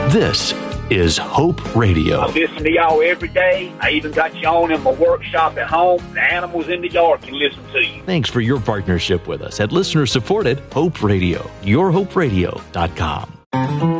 This is Hope Radio. I listen to y'all every day. I even got you on in my workshop at home. The animals in the yard can listen to you. Thanks for your partnership with us at listener-supported Hope Radio, yourhoperadio.com.